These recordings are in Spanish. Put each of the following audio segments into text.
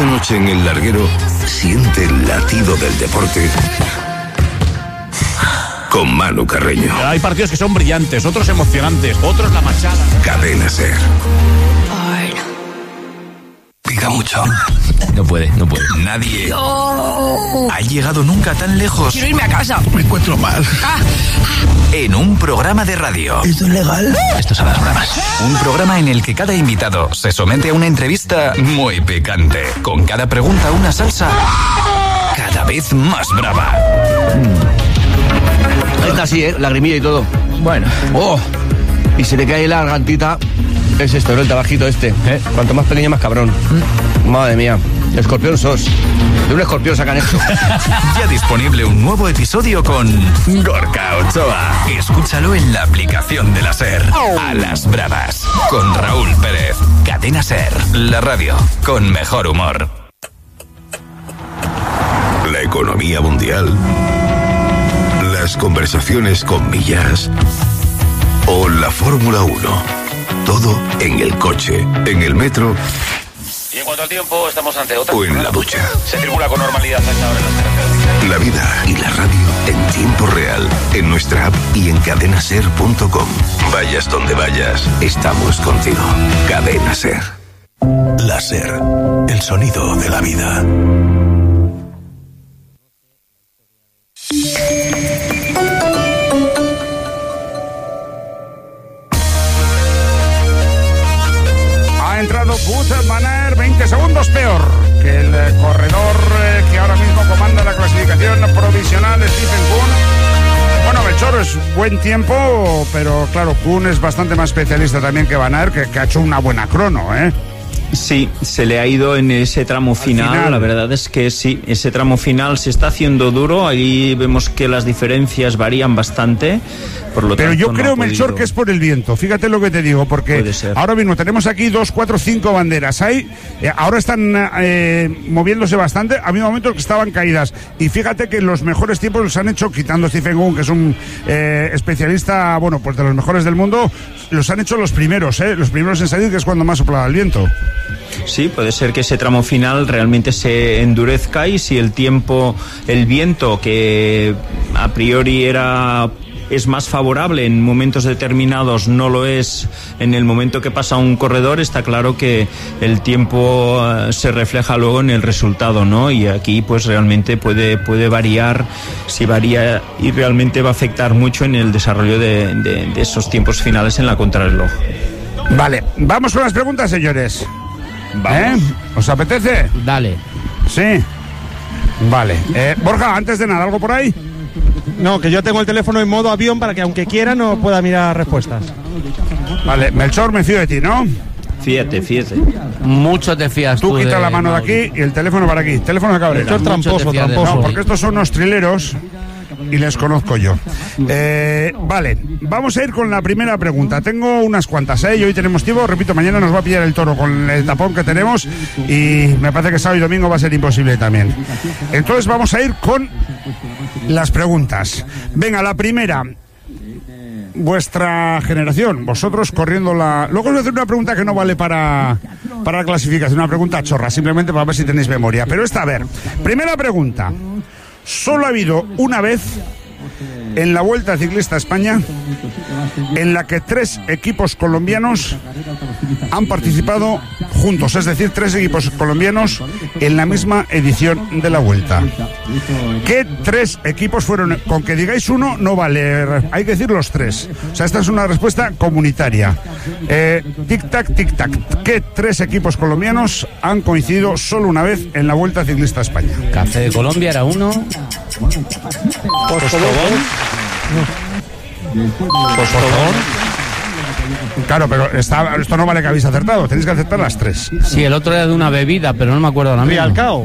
Cada noche en el larguero, siente el latido del deporte con Manu Carreño. Hay partidos que son brillantes, otros emocionantes, otros la machada. Cadena SER. Pica mucho. No puede. Nadie ha llegado nunca tan lejos. Quiero irme a casa. Me encuentro mal. En un programa de radio. ¿Esto es legal? Estos son las bravas. Un programa en el que cada invitado se somete a una entrevista muy picante. Con cada pregunta una salsa cada vez más brava. Esta sí, lagrimilla y todo. Bueno. Oh, y se le cae la gargantita. Es esto, ¿no? El tabajito este. Cuanto más pequeño, más cabrón. Madre mía. Escorpión sos. De un escorpión sacan esto. Ya disponible un nuevo episodio con Gorka Ochoa. Escúchalo en la aplicación de la SER. A las bravas. Con Raúl Pérez. Cadena SER. La radio con mejor humor. La economía mundial. Las conversaciones con millas. O la Fórmula 1. Todo en el coche, en el metro. Y en cuanto al tiempo, estamos ante otra. O en la ducha. Se circula con normalidad a esta hora en las carreteras. La vida y la radio en tiempo real, en nuestra app y en cadenaser.com. Vayas donde vayas, estamos contigo. Cadena SER. La SER, el sonido de la vida. Entrado Wout van Aert, 20 segundos peor que el corredor que ahora mismo comanda la clasificación provisional, Stephen Koen. Bueno, Melchor, es buen tiempo, pero claro, Koen es bastante más especialista también que Van Aert, que ha hecho una buena crono, ¿eh? Sí, se le ha ido en ese tramo final. La verdad es que sí, ese tramo final se está haciendo duro, ahí vemos que las diferencias varían bastante, por lo pero tanto, yo creo, no Melchor, que es por el viento, fíjate lo que te digo, porque ahora mismo tenemos aquí 2, 4, 5 banderas, ahora están moviéndose bastante, ha habido momentos que estaban caídas, y fíjate que los mejores tiempos los han hecho, quitando Stephen Koen, que es un especialista, bueno, pues de los mejores del mundo, los han hecho los primeros en salir, que es cuando más soplaba el viento. Sí, puede ser que ese tramo final realmente se endurezca, y si el viento, que a priori es más favorable en momentos determinados, no lo es en el momento que pasa un corredor, está claro que el tiempo se refleja luego en el resultado, ¿no? Y aquí pues realmente puede variar, si varía, y realmente va a afectar mucho en el desarrollo de esos tiempos finales en la contrarreloj. Vale, vamos con las preguntas, señores. ¿Os apetece? Dale. Sí. Vale. Borja, antes de nada, ¿algo por ahí? No, que yo tengo el teléfono en modo avión para que aunque quiera no pueda mirar respuestas. Vale, Melchor, me fío de ti, ¿no? Fíjate. Mucho te fías tú. Tú quita la mano de aquí y el teléfono para aquí. Teléfono de Cabrera. Melchor tramposo. No, porque estos son unos trileros y les conozco yo. Vale, vamos a ir con la primera pregunta. Tengo unas cuantas, y hoy tenemos tiempo. Repito, mañana nos va a pillar el toro con el tapón que tenemos y me parece que sábado y domingo va a ser imposible también. Entonces vamos a ir con las preguntas. Venga, la primera. Vuestra generación, vosotros corriendo la... Luego os voy a hacer una pregunta que no vale para la clasificación, una pregunta chorra, simplemente para ver si tenéis memoria. Pero esta, a ver, primera pregunta. Solo ha habido una vez en la Vuelta Ciclista a España en la que 3 equipos colombianos han participado juntos, es decir, 3 equipos colombianos en la misma edición de la Vuelta. ¿Qué 3 equipos fueron? Con que digáis uno no vale, hay que decir los 3. O sea, esta es una respuesta comunitaria. Tic-tac, tic-tac. ¿Qué 3 equipos colombianos han coincidido solo una vez en la Vuelta Ciclista a España? Café de Colombia era uno. Postobón. Claro, pero esto no vale que habéis acertado, tenéis que acertar las 3. Sí, el otro era de una bebida, pero no me acuerdo ahora mismo. Rialcao.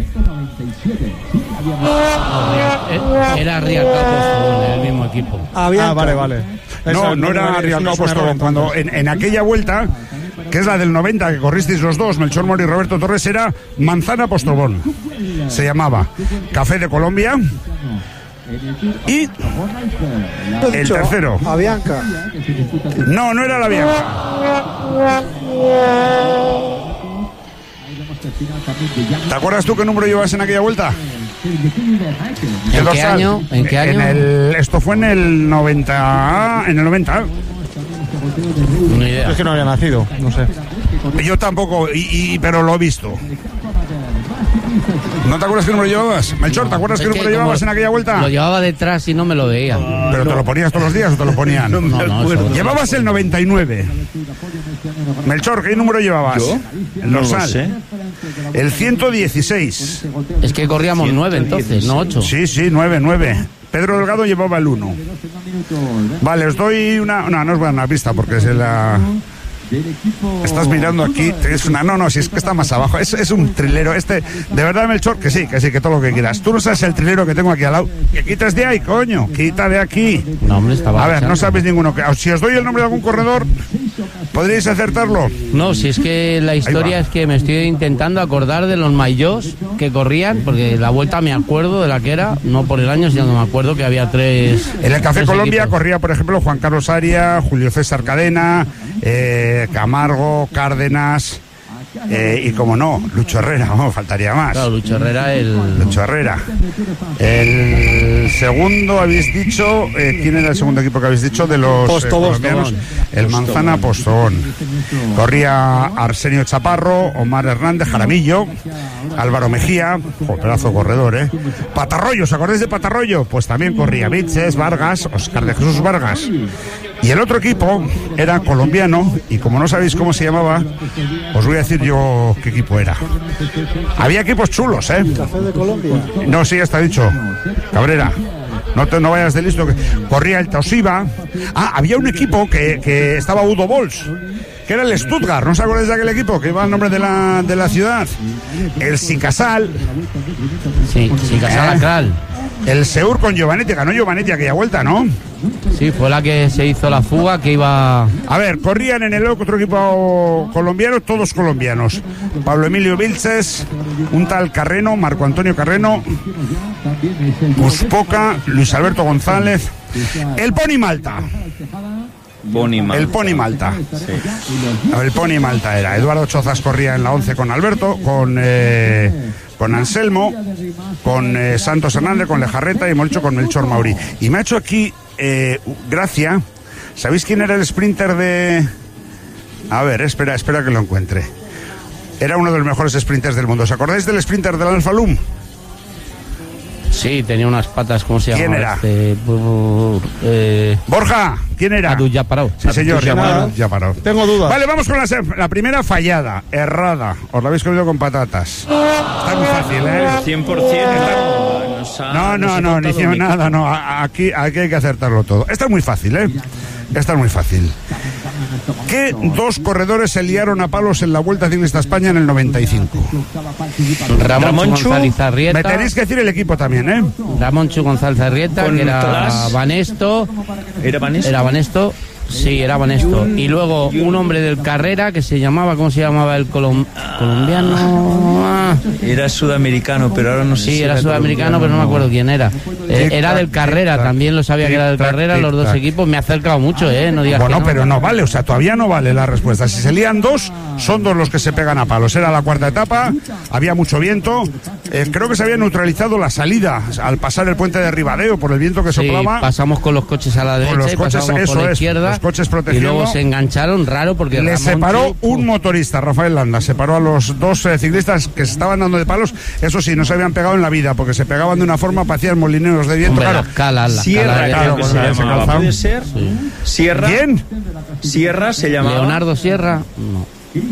Era Rialcao Postobón, el mismo equipo. Vale. No era Rialcao Postobón. Cuando en aquella Vuelta, que es la del 90, que corristeis los dos, Melchor Moro y Roberto Torres, era Manzana Postobón. Se llamaba Café de Colombia. Y el tercero, Avianca. No era la Avianca. ¿Te acuerdas tú qué número llevas en aquella vuelta? ¿En qué año? ¿En qué año? Esto fue en el 90. En el 90. Ni idea. Es que no había nacido, no sé. Yo tampoco, pero lo he visto. ¿No te acuerdas qué número llevabas? Melchor, ¿te acuerdas qué número llevabas en aquella vuelta? Lo llevaba detrás y no me lo veía. ¿Pero te lo ponías todos los días o te lo ponían? No, eso- Llevabas el 99. Melchor, ¿qué número llevabas? ¿Yo? El No lo dorsal. sé. El 116. Es que corríamos 9 entonces, no 8. Sí, 9. Pedro Delgado llevaba el 1. Vale, os doy una... No, no os voy a dar una pista porque se la... Estás mirando aquí, es una... No, si es que está más abajo. Es un trilero. De verdad, Melchor, que sí, que todo lo que quieras. Tú no sabes el trilero que tengo aquí al lado. Que quitas de ahí, coño. Quita de aquí. No, hombre, estaba A ver, no echando. sabes ninguno. Si os doy el nombre de algún corredor, ¿podríais acertarlo? No, si es que la historia es que me estoy intentando acordar de los mayos que corrían, porque la vuelta me acuerdo de la que era, no por el año, sino que me acuerdo que había 3. En el Café 3 Colombia equipos. corría, por ejemplo, Juan Carlos Aria, Julio César Cadena, Camargo, Cárdenas y, como no, Lucho Herrera, faltaría más. Claro, Lucho Herrera, Lucho Herrera. El segundo, habéis dicho, ¿quién era el segundo equipo que habéis dicho? De los colombianos. El Manzana Postobón. Corría Arsenio Chaparro, Omar Hernández, Jaramillo, Álvaro Mejía, pedazo corredor, Patarroyo, ¿os acordáis de Patarroyo? Pues también corría Viches, Vargas, Oscar de Jesús Vargas. Y el otro equipo era colombiano, y como no sabéis cómo se llamaba, os voy a decir yo qué equipo era. Había equipos chulos, ¿Café de Colombia? No, sí, ya está dicho. Cabrera, no vayas de listo. Corría el Toshiba. Había un equipo que estaba Udo Bols, que era el Stuttgart. ¿No os acordáis de aquel equipo que iba al nombre de la ciudad? El Sicasal. Sí, Casal Acral. El Seur con Giovanetti. Ganó Giovanetti aquella vuelta, ¿no? Sí, fue la que se hizo la fuga, que iba... A ver, corrían en el otro equipo colombiano, todos colombianos. Pablo Emilio Vilches, un tal Carreno, Marco Antonio Carreno, Buspoca, Luis Alberto González, el Pony Malta. El Pony Malta. El Pony Malta era. Eduardo Chozas corría en la 11 con Alberto, con Anselmo, con Santos Hernández, con Lejarreta y hemos hecho con Melchor Mauri. Y me ha hecho aquí gracia. ¿Sabéis quién era el sprinter de...? A ver, espera que lo encuentre. Era uno de los mejores sprinters del mundo. ¿Os acordáis del sprinter del Alfa Lum? Sí, tenía unas patas, ¿cómo se llama? ¿Quién era? Borja, ¿quién era? Adu ya paró. Sí, señor, ya paró. Tengo dudas. Vale, vamos con la primera fallada, errada. Os la habéis comido con patatas. Está muy fácil, 100%. No, ni hicimos nada, no. Aquí hay que acertarlo todo. Está muy fácil, Está muy fácil. ¿Qué dos corredores se liaron a palos en la Vuelta Ciclista a España en el 95? Ramón González Arrieta. Me tenéis que decir el equipo también, Ramón González Arrieta, Con que era Nicolás. Vanesto. ¿Era Vanesto? Era Vanesto. Sí, era Vanesto. Y luego un hombre del Carrera que se llamaba, ¿cómo se llamaba el colombiano? Era sudamericano, pero ahora no sé Sí, si era sudamericano, pero no me acuerdo quién era. Era del Carrera, también lo sabía que era del Carrera, los dos equipos. Me ha acercado mucho, no digas Bueno, que no. pero no vale, o sea, todavía no vale la respuesta. Si se lían dos, son dos los que se pegan a palos. Era la cuarta etapa, había mucho viento. Creo que se había neutralizado la salida al pasar el puente de Ribadeo por el viento que Sí, soplaba. pasamos con los coches a la derecha los y coches, pasamos eso por la es, izquierda. los coches Y protegiendo. luego se engancharon, raro, porque Le Ramón separó Chu- un motorista, Rafael Landa, separó a los dos ciclistas que se estaban dando de palos. Eso sí, no se habían pegado en la vida, porque se pegaban de una forma, parecían molineros de viento. Hombre, Claro. las calas, Sierra, de- creo que se claro, se llamaba. calzaron. ¿Puede ser? Sierra. ¿Quién? Sierra se llamaba. Leonardo Sierra, no.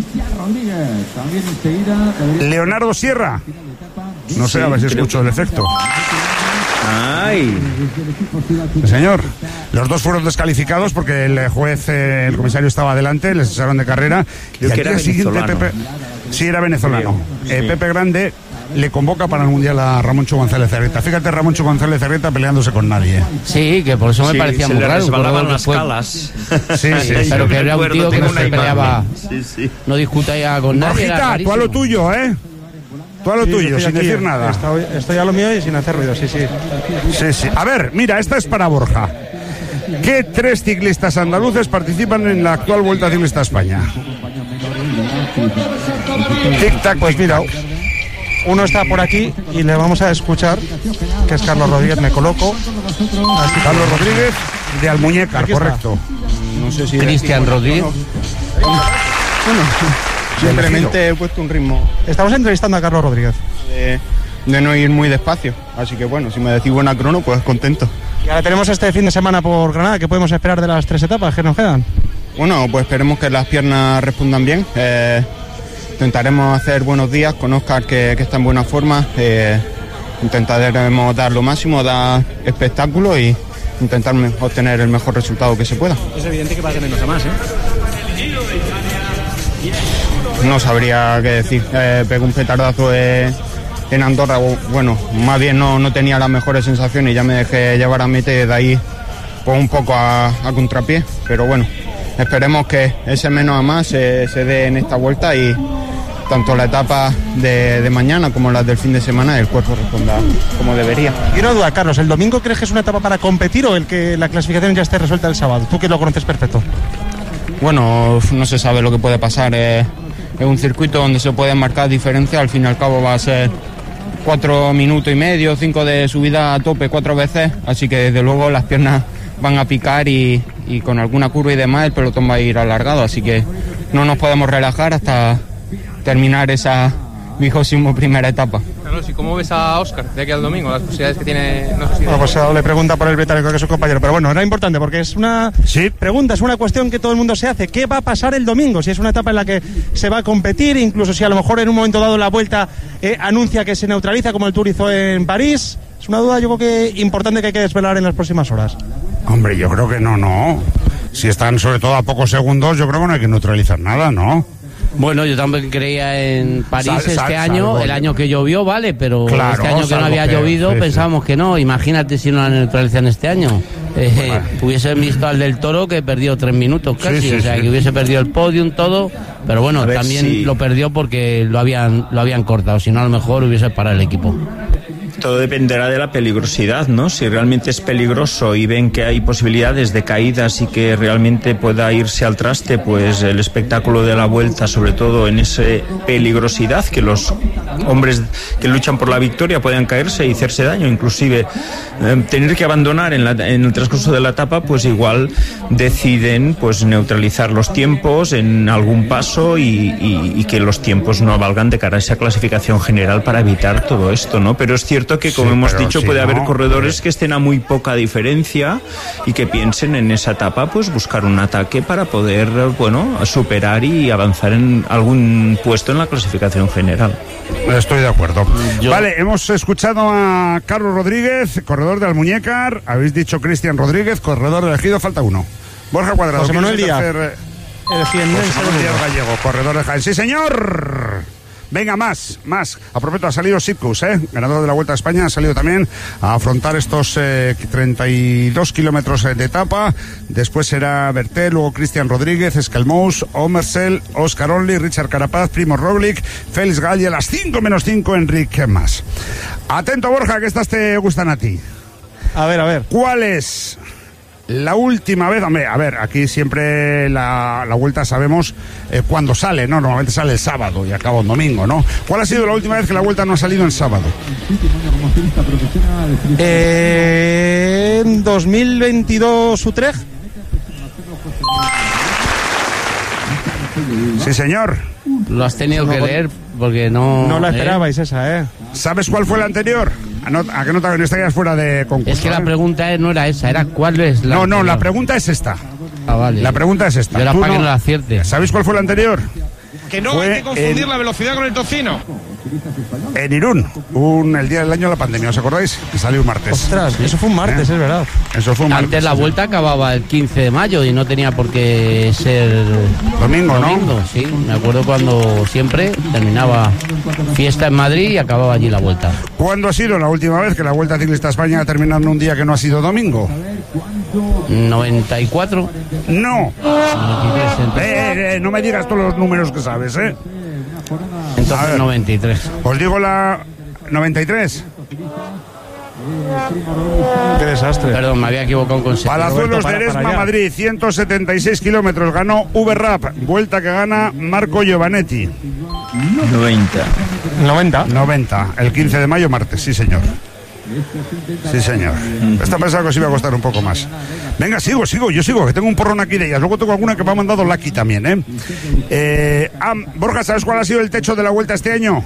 Leonardo Sierra. No sé, a ver si escucho el efecto. Ay. Sí, señor. Los dos fueron descalificados porque el juez, el comisario estaba adelante, les echaron de carrera. Creo y al que era día siguiente, venezolano. Pepe. Sí, era venezolano. Creo, sí. Pepe Grande le convoca para el Mundial a Ramoncho González Arrieta. Fíjate, Ramoncho González Arrieta peleándose con nadie. Sí, que por eso me Sí, parecía se muy le raro. resbalaban que las fue- calas. Sí, sí, sí. Pero que era un Recuerdo, tío que tengo no una se imagen. peleaba, Sí. no discutía con nadie. era Borjita, tú a lo rarísimo. tuyo, Tú a lo Sí, tuyo, estoy sin aquí, decir nada. Estoy a lo mío y sin hacer ruido, sí. Sí, sí. A ver, mira, esta es para Borja. ¿Qué tres ciclistas andaluces participan en la actual Vuelta Ciclista a España? Tic-tac, Pues mira, uno está por aquí y le vamos a escuchar, que es Carlos Rodríguez. Me coloco. Así, Carlos Rodríguez de Almuñécar, correcto. No sé si Cristian Rodríguez. Bueno, simplemente he puesto un ritmo estamos entrevistando a Carlos Rodríguez. de no ir muy despacio. Así que bueno, si me decís buena crono, pues contento. Y ahora tenemos este fin de semana por Granada. ¿Qué podemos esperar de las 3 etapas que nos quedan? Bueno, pues esperemos que las piernas respondan bien. Intentaremos hacer buenos días con Óscar, que está en buena forma. Intentaremos dar lo máximo, dar espectáculo y intentar obtener el mejor resultado que se pueda. Es evidente que va de menos a más, ¿eh? No sabría qué decir. Pegó un petardazo en Andorra. Bueno, más bien no tenía las mejores sensaciones y ya me dejé llevar a meta y de ahí pues un poco a contrapié. Pero bueno, esperemos que ese menos a más se dé en esta vuelta y tanto la etapa de mañana como las del fin de semana el cuerpo responda como debería. Y una duda, Carlos, ¿el domingo crees que es una etapa para competir o el que la clasificación ya esté resuelta el sábado? Tú que lo conoces perfecto. Bueno, no se sabe lo que puede pasar. Es un circuito donde se puede marcar diferencia. Al fin y al cabo va a ser 4 minutos y medio, 5 de subida a tope 4 veces. Así que desde luego las piernas van a picar y con alguna curva y demás el pelotón va a ir alargado. Así que no nos podemos relajar hasta terminar esa 21ª etapa. Carlos, ¿y cómo ves a Óscar de aquí al domingo? Las posibilidades que tiene... No sé si Bueno, pues le pregunta por el británico, que es su compañero. Pero bueno, era importante porque es una pregunta, es una cuestión que todo el mundo se hace. ¿Qué va a pasar el domingo? Si es una etapa en la que se va a competir, incluso si a lo mejor en un momento dado la vuelta anuncia que se neutraliza, como el Tour hizo en París. Es una duda, yo creo que importante, que hay que desvelar en las próximas horas. Hombre, yo creo que no. Si están sobre todo a pocos segundos, yo creo que no hay que neutralizar nada, ¿no? Bueno, yo también creía en París este año, el año que llovió, vale, pero claro, este año que no había llovido pensábamos que no. Imagínate si no la neutralizan este año. Hubiesen visto al del Toro, que perdió 3 minutos casi, o sea, que hubiese perdido el podium, todo, pero bueno, también lo perdió porque lo habían cortado, si no a lo mejor hubiese parado el equipo. Todo dependerá de la peligrosidad, ¿no? Si realmente es peligroso y ven que hay posibilidades de caídas y que realmente pueda irse al traste, pues el espectáculo de la vuelta, sobre todo en esa peligrosidad, que los hombres que luchan por la victoria puedan caerse y hacerse daño, inclusive tener que abandonar en el transcurso de la etapa, pues igual deciden pues neutralizar los tiempos en algún paso y que los tiempos no valgan de cara a esa clasificación general para evitar todo esto, ¿no? Pero es cierto que, como hemos dicho, puede haber corredores que estén a muy poca diferencia y que piensen en esa etapa pues buscar un ataque para poder, bueno, superar y avanzar en algún puesto en la clasificación general. Estoy de acuerdo. Vale, hemos escuchado a Carlos Rodríguez, corredor de Almuñécar. Habéis dicho Cristian Rodríguez, corredor elegido. Falta uno. Borja Cuadrado. José Manuel Díaz. José Manuel Díaz Gallego, corredor de Jaén. ¡Sí, señor! Venga, más. A propósito, ha salido Sitkus, ganador de la Vuelta a España, ha salido también a afrontar estos 32 kilómetros de etapa. Después será Berté, luego Cristian Rodríguez, Escalmous, Omersel, Óscar Only, Richard Carapaz, Primoz Roglic, Félix Galle, a las 5 menos 5, Enrique Mas. Atento, Borja, que estas te gustan a ti. A ver. ¿Cuál es la última vez? Hombre, a ver, aquí siempre la Vuelta sabemos cuándo sale, ¿no? Normalmente sale el sábado y acaba un domingo, ¿no? ¿Cuál ha sido la última vez que la Vuelta no ha salido en sábado? En 2022 Utrecht. Sí, señor. Lo has tenido que leer porque no la esperabais esa, ¿Sabes cuál fue la anterior? ¿A qué nota? No estarías fuera de concurso? Es que la pregunta no era esa, era cuál es la No, la pregunta es esta. Ah, vale. La pregunta es esta. Yo era para que no la acierte. ¿Sabéis cuál fue la anterior? Que no hay que confundir la velocidad con el tocino. En Irún, el día del año de la pandemia, ¿os acordáis? Que salió un martes. Ostras, eso fue un martes, es verdad. Eso fue un martes. Antes la Vuelta acababa el 15 de mayo y no tenía por qué ser domingo, ¿no? Sí, me acuerdo cuando siempre terminaba fiesta en Madrid y acababa allí la Vuelta. ¿Cuándo ha sido la última vez que la Vuelta Ciclista a España ha terminado en un día que no ha sido domingo? 94. No. 93, no me digas todos los números que sabes, Entonces 93. Os digo la 93. Qué desastre. Perdón, me había equivocado con Palazuelos de Eresma, Madrid, 176 kilómetros. Ganó VRAP, vuelta que gana Marco Giovanetti. 90. El 15 de mayo, martes, sí señor. Sí señor. Esta pensaba que os iba a costar un poco más. Venga, sigo, que tengo un porrón aquí de ellas. Luego tengo alguna que me ha mandado Lucky también, Borja, ¿sabes cuál ha sido el techo de la Vuelta este año?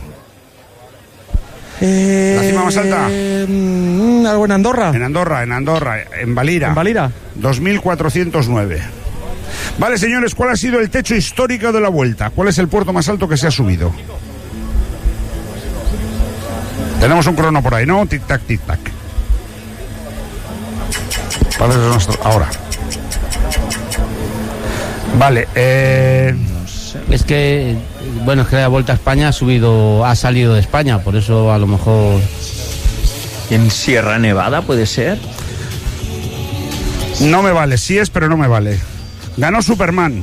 La cima más alta. ¿Algo en Andorra? En Andorra, en Valira. 2.409. Vale, señores, ¿cuál ha sido el techo histórico de la Vuelta? ¿Cuál es el puerto más alto que se ha subido? Tenemos un crono por ahí, ¿no? Tic-tac, tic-tac. Ahora. Vale, Es que, bueno, es que la Vuelta a España ha salido de España, por eso a lo mejor... ¿En Sierra Nevada puede ser? No me vale, sí es, pero no me vale. Ganó Superman.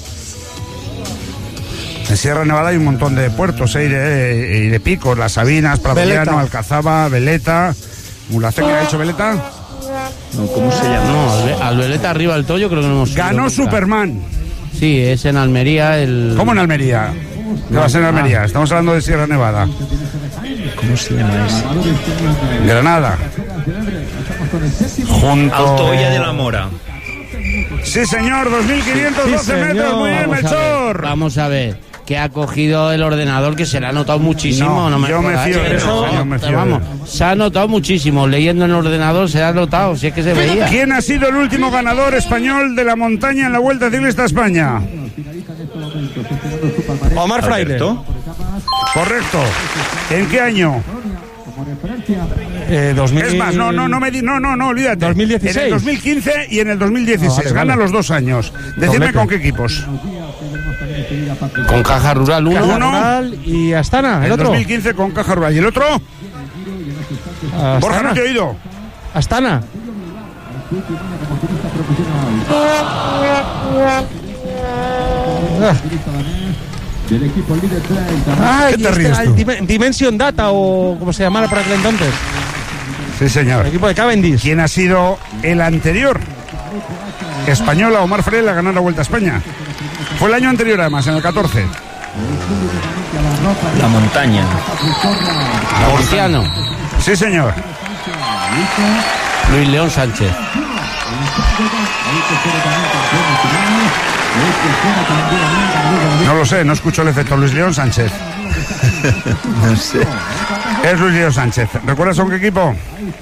En Sierra Nevada hay un montón de puertos y de picos, Las Sabinas, Pradellano, Alcazaba, Veleta. ¿Mulacé que ha hecho Veleta? No, ¿cómo se llama? No, al Veleta arriba del Toyo creo que no hemos... Ganó Superman. Sí, es en Almería el... ¿Cómo en Almería? ¿Qué va a ser en Almería? Estamos hablando de Sierra Nevada. ¿Cómo se llama ese? Granada. Junto... Altoya de la Mora. Sí, señor, 2.512 metros. Muy bien, Melchor. Vamos a ver. Que ha cogido el ordenador, que se le ha notado muchísimo. Yo me fío de eso. Vamos, se ha notado muchísimo. Leyendo en el ordenador se ha notado, si es que se veía. ¿Quién ha sido el último ganador español de la montaña en la Vuelta Ciclista a España? Omar Fraile. Correcto. ¿En qué año? 2000... Es más, no, olvídate. 2016. En el 2015 y en el 2016. Gana los 2 años. Decidme con qué equipos. Con Caja Rural 1. Caja Rural y Astana, el otro. 2015 con Caja Rural. ¿Y el otro? Astana. Borja, no te he oído. Astana. ¿Qué te ríes tú? Dimension Data, o como se llamara por aquel entonces. Sí, señor. El equipo de Cavendish. ¿Quién ha sido el anterior español a Omar Fraile a ganar la Vuelta a España? Fue el año anterior, además, en el 14. La montaña. Murciano. Sí, señor. Luis León Sánchez. No lo sé, no escucho el efecto. Luis León Sánchez. No sé. Es Luis León Sánchez. ¿Recuerdas con qué equipo?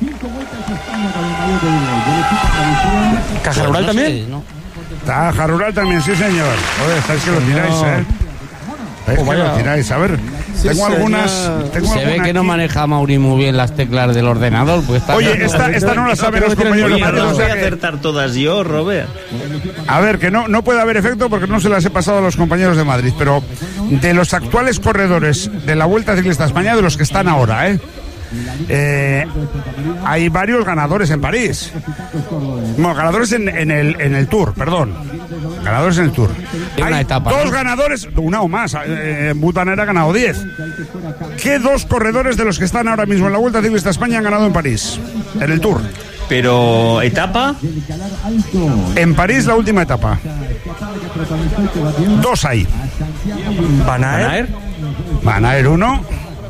¿Caja Rural también? Caja Rural también, sí, señor. Joder, estáis que lo tiráis, Estáis que lo tiráis. A ver, tengo algunas... Se ve que no maneja Mauri muy bien las teclas del ordenador. Pues oye, esta no la saben los compañeros. Oye, no voy a acertar todas yo, Robert. A ver, que no puede haber efecto porque no se las he pasado a los compañeros de Madrid, pero de los actuales corredores de la Vuelta Ciclista a España, de los que están ahora, hay varios ganadores en París. Bueno, ganadores en el Tour, perdón. Ganadores en el Tour. Hay dos ganadores, una o más. Butanera ha ganado 10. ¿Qué 2 corredores de los que están ahora mismo en la Vuelta Ciclista a España han ganado en París? En el Tour. Pero, ¿etapa? En París, la última etapa. 2 hay. Van Aert 1.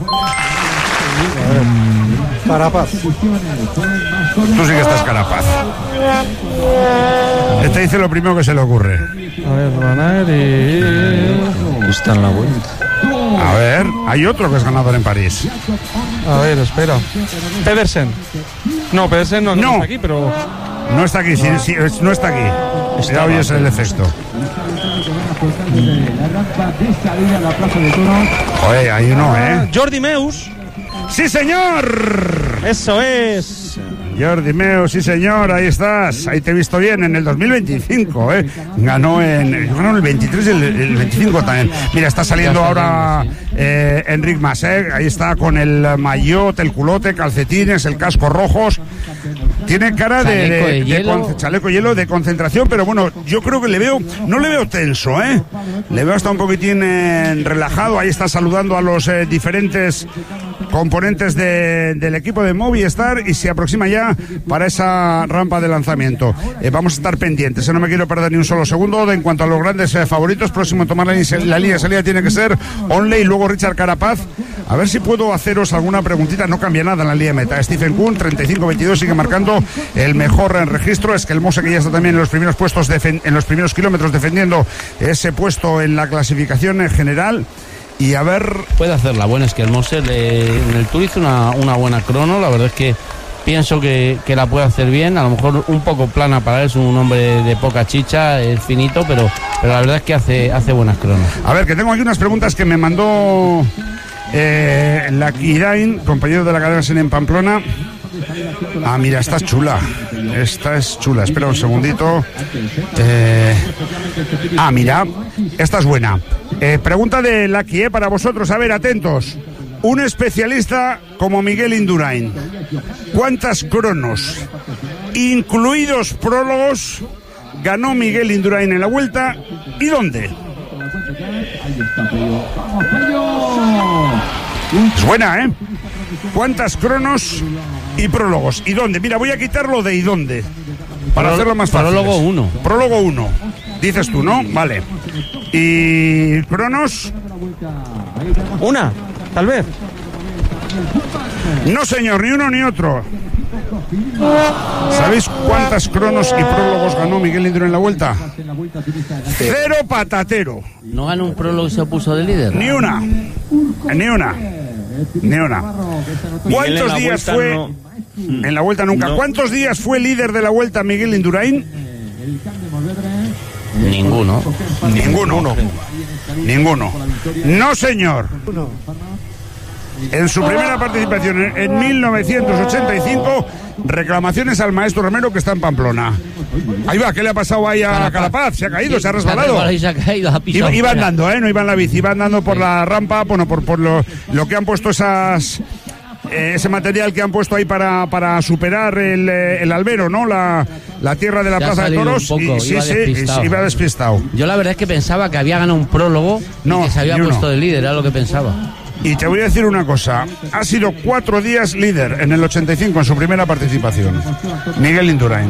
Carapaz. Tú sí que estás Carapaz. Este dice lo primero que se le ocurre. A ver, Van Aert y... Está en la Vuelta. A ver, hay otro que es ganador en París. A ver, espera. Pedersen. No, Pedersen no está aquí, pero... No está aquí, sí, no está aquí. Ya oyes el efecto. Joder, hay uno, Jordi Meus. ¡Sí, señor! Eso es. Jordi Meus, sí, señor, ahí estás. Ahí te he visto bien, en el 2025, Ganó en el 23 y el 25 también. Mira, está saliendo ahora Enric Mas, ahí está con el maillot, el culote, calcetines, el casco rojos. Tiene cara de chaleco hielo, de concentración, pero bueno, yo creo que no le veo tenso, ¿eh? Le veo hasta un poquitín relajado. Ahí está saludando a los diferentes componentes del equipo de Movistar y se aproxima ya para esa rampa de lanzamiento. Vamos a estar pendientes, no me quiero perder ni un solo segundo. En cuanto a los grandes favoritos, próximo a tomar la línea de salida tiene que ser Onley y luego Richard Carapaz. A ver si puedo haceros alguna preguntita. No cambia nada en la línea de meta. Stephen Kuhn, 35-22, sigue marcando el mejor registro. Es que el Mose, que ya está también en los primeros puestos, en los primeros kilómetros, defendiendo ese puesto en la clasificación general. Y a ver... Puede hacerla buena, es que el Mose en el Tour hizo una buena crono. La verdad es que pienso que la puede hacer bien. A lo mejor un poco plana para él, es un hombre de poca chicha, es finito, pero la verdad es que hace buenas cronos. A ver, que tengo aquí unas preguntas que me mandó Lucky Irain, compañero de la cadena SEN en Pamplona. Ah, mira, esta es chula. Esta es chula, espera un segundito. Mira, esta es buena. Pregunta de Lucky, para vosotros, a ver, atentos. Un especialista como Miguel Indurain, ¿cuántas cronos, incluidos prólogos, ganó Miguel Indurain en la Vuelta y dónde? Es buena, ¿eh? ¿Cuántas cronos y prólogos? ¿Y dónde? Mira, voy a quitarlo de ¿y dónde? Para hacerlo más fácil. Prólogo 1. Prólogo 1. Dices tú, ¿no? Vale. ¿Y cronos? Una, tal vez. No, señor, ni uno ni otro. ¿Sabéis cuántas cronos y prólogos ganó Miguel Indurain en la Vuelta? 0 patatero. ¿No ganó un prólogo y se puso de líder? Ni una. ¿Cuántos días fue? En la Vuelta nunca. ¿Cuántos días fue líder de la Vuelta Miguel Indurain? Ninguno. No, señor. En su primera participación en 1985, reclamaciones al maestro Romero, que está en Pamplona. Ahí va, ¿qué le ha pasado ahí a Carapaz? Se ha caído, se ha resbalado. Iba andando, no iba en la bici, iba andando por la rampa, bueno, por lo que han puesto ese material que han puesto ahí para superar el albero, ¿no? La tierra de la Plaza de Toros. Iba despistado. Yo la verdad es que pensaba que había ganado un prólogo y que se había puesto de líder, era lo que pensaba. Y te voy a decir una cosa, ha sido 4 días líder en el 85 en su primera participación, Miguel Indurain.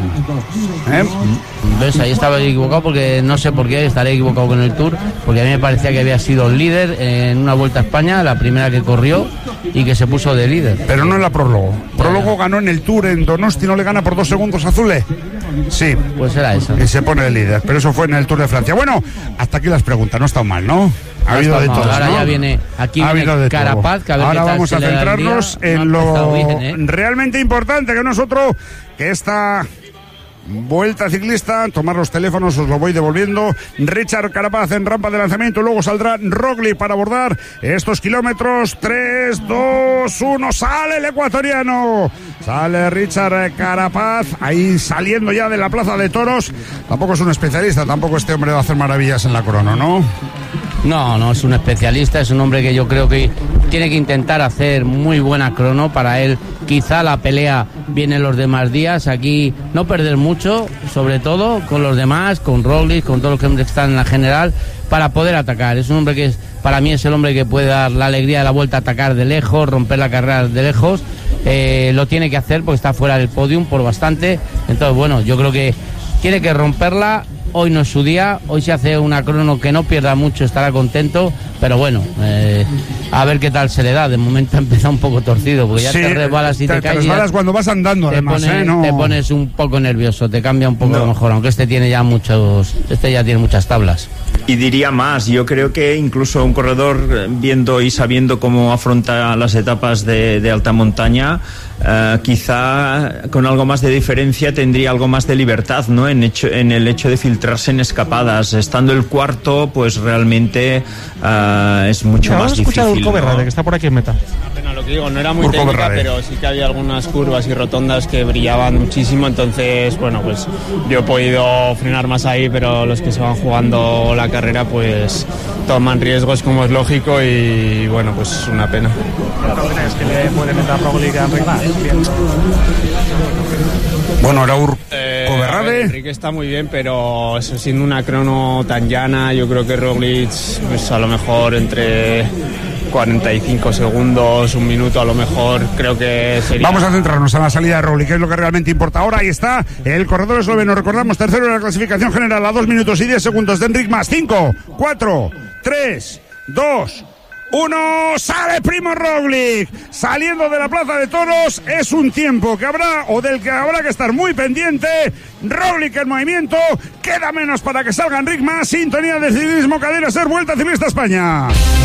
¿Ves? Ahí estaba equivocado, porque no sé por qué estaré equivocado con el Tour, porque a mí me parecía que había sido líder en una Vuelta a España, la primera que corrió, y que se puso de líder. Pero no en la prólogo. Prólogo ganó en el Tour en Donosti, ¿no le gana por 2 segundos a Zule? Sí. Pues era eso. Y se pone de líder, pero eso fue en el Tour de Francia. Bueno, hasta aquí las preguntas, no está mal, ¿no? Ha habido de todo. Ahora ¿no? Ya viene Carapaz, que a ver. Ahora vamos a centrarnos en lo realmente importante, que no es otro que esta Vuelta Ciclista. Tomar los teléfonos, os lo voy devolviendo. Richard Carapaz en rampa de lanzamiento, luego saldrá Roglic para abordar estos kilómetros. 3, 2, 1, sale el ecuatoriano. Sale Richard Carapaz, ahí saliendo ya de la Plaza de Toros. Tampoco es un especialista, tampoco este hombre va a hacer maravillas en la crono, ¿no? No es un especialista, es un hombre que yo creo que tiene que intentar hacer muy buena crono. Para él quizá la pelea viene los demás días, aquí no perder mucho, sobre todo con los demás, con Roglic, con todos los que están en la general, para poder atacar. Es un hombre que para mí es el hombre que puede dar la alegría de la Vuelta, atacar de lejos, romper la carrera de lejos. Lo tiene que hacer porque está fuera del podium por bastante. Entonces bueno, yo creo que tiene que romperla. Hoy no es su día, hoy se hace una crono que no pierda mucho, estará contento, pero bueno, a ver qué tal se le da. De momento ha empezado un poco torcido, porque ya te resbalas y te caes. Te resbalas cuando vas andando, además, no... Te pones un poco nervioso, te cambia un poco a lo mejor, aunque este ya tiene muchas tablas. Y diría más, yo creo que incluso un corredor viendo y sabiendo cómo afronta las etapas de alta montaña, quizá con algo más de diferencia tendría algo más de libertad, ¿no? En el hecho de filtrar infiltrarse en escapadas. Estando el cuarto, pues realmente es mucho más difícil. Vamos a escuchar a Urko Berrade, que está por aquí en meta. Lo que digo, no era muy técnica, pero sí que había algunas curvas y rotondas que brillaban muchísimo, entonces, bueno, pues yo he podido frenar más ahí, pero los que se van jugando la carrera, pues toman riesgos, como es lógico, y bueno, pues una pena. ¿Crees que le puede meter a Roglic a Enric Mas? Bueno, ahora Urko Berrade. Enrique está muy bien, pero eso, siendo una crono tan llana, yo creo que Roglic, pues a lo mejor entre 45 segundos, un minuto a lo mejor, creo que sería... Vamos a centrarnos en la salida de Roglic, que es lo que realmente importa. Ahora ahí está el corredor esloveno, recordamos, tercero en la clasificación general a 2 minutos y 10 segundos de Enric Mas. 5, 4, 3, 2... 1, sale Primož Roglic, saliendo de la Plaza de Toros. Es un tiempo que habrá, o del que habrá que estar muy pendiente. Roglic en movimiento, queda menos para que salga Enric Mas. Sintonía de ciclismo, Cadena SER, Vuelta Ciclista España.